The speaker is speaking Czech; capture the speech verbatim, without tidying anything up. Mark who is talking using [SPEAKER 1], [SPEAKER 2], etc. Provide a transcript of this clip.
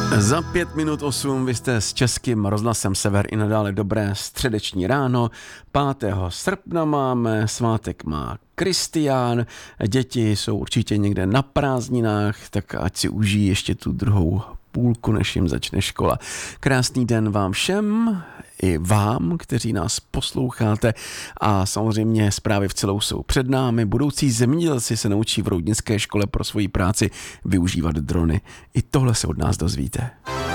[SPEAKER 1] Za pět minut osm vy jste s Českým rozhlasem Sever i nadále dobré středeční ráno. pátého srpna máme, svátek má Kristián, děti jsou určitě někde na prázdninách, tak ať si užijí ještě tu druhou půlku, než jim začne škola. Krásný den vám všem, i vám, kteří nás posloucháte, a samozřejmě zprávy v celou jsou před námi. Budoucí zemědělci se naučí v roudnické škole pro svoji práci využívat drony. I tohle se od nás dozvíte.